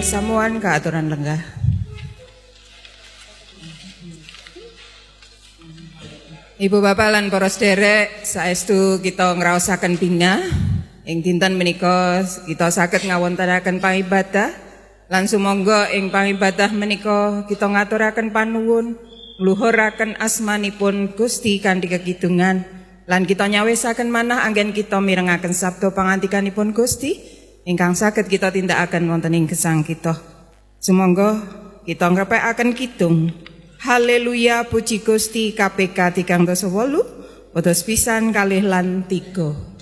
samuan kaaturan lenggah. Ibu bapak lan para sederek, saestu kita ngraosaken bingah ing dinten menika kita saged ngawontenaken pangibadah lan sumangga ing pangibadah menika kita ngaturaken panuwun ngluhuraken asmanipun Gusti kanthi kekidungan lan kita nyawisaken manah anggen kita mirengaken sabda pangandikanipun Gusti ingkang saged kita tindakaken wonten ing gesang kita. Sumangga kita ngrepekaken kidung. Haleluya puji Gusti KPK 3:8 utus pisan kalih lan 3.